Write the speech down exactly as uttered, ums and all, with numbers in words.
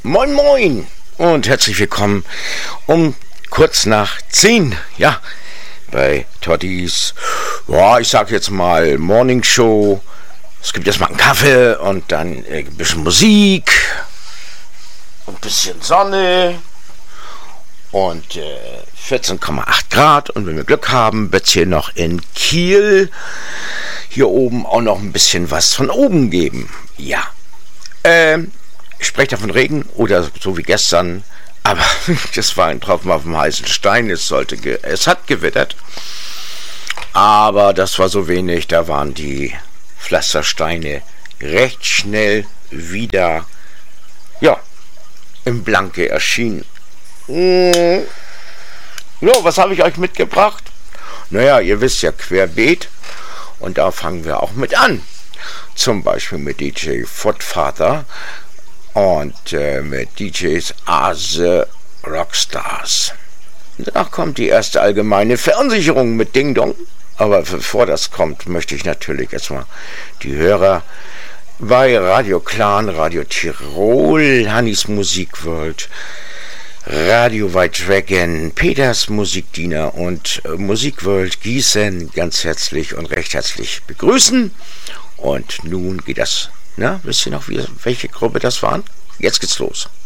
Moin Moin und herzlich willkommen um kurz nach zehn, ja, bei Tottis, ja, ich sag jetzt mal Morning Show. Es gibt erstmal einen Kaffee und dann äh, ein bisschen Musik, ein bisschen Sonne und äh, vierzehn Komma acht Grad, und wenn wir Glück haben, wird es hier noch in Kiel hier oben auch noch ein bisschen was von oben geben. Ja, ähm, ich spreche da von Regen oder so wie gestern, aber das war ein Tropfen auf dem heißen Stein. Es sollte, ge- es hat gewittert, aber das war so wenig, da waren die Pflastersteine recht schnell wieder, ja, im Blanke erschienen. Mm. So, was habe ich euch mitgebracht? Naja, ihr wisst ja, querbeet, und da fangen wir auch mit an. Zum Beispiel mit D J Footfather und äh, mit D Js Ase Rockstars. Danach kommt die erste allgemeine Verunsicherung mit Ding Dong. Aber bevor das kommt, möchte ich natürlich erstmal die Hörer bei Radio Clan, Radio Tirol, Hannis Musikworld, Radio White Dragon, Peters Musikdiener und äh, Musikworld Gießen ganz herzlich und recht herzlich begrüßen. Und nun geht das. Na, wisst ihr noch, wie, welche Gruppe das waren? Jetzt geht's los.